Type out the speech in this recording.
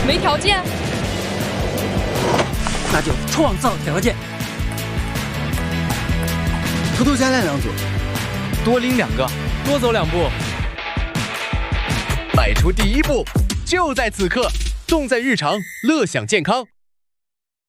没条件， 那就创造条件。 偷偷加练2组， 多拎2个，多走2步。 迈出第一步，就在此刻，重在日常，乐享健康。